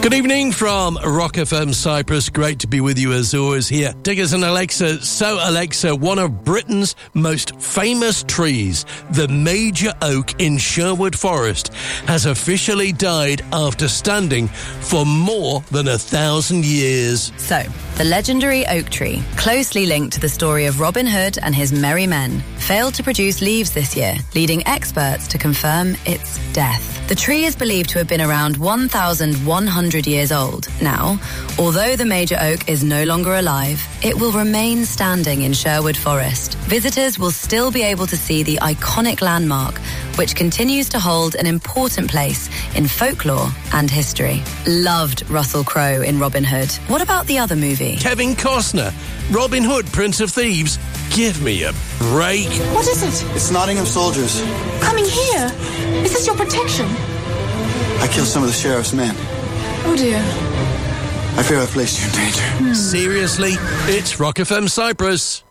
Good evening from Rock FM Cyprus. Great to be with you as always here. Diggers and Alexa. So Alexa, one of Britain's most famous trees, the major oak in Sherwood Forest, has officially died after standing for more than 1,000 years. So, the legendary oak tree, closely linked to the story of Robin Hood and his merry men, failed to produce leaves this year, leading experts to confirm its death. The tree is believed to have been around 1,100 years old. Now, although the major oak is no longer alive, it will remain standing in Sherwood Forest. Visitors will still be able to see the iconic landmark, which continues to hold an important place in folklore and history. Loved Russell Crowe in Robin Hood. What about the other movie? Kevin Costner, Robin Hood, Prince of Thieves. Give me a break. What is it? It's Nottingham soldiers. Coming here? Is this your protection? I killed some of the sheriff's men. Oh dear. I fear I placed you in danger. Seriously? It's Rock FM Cyprus.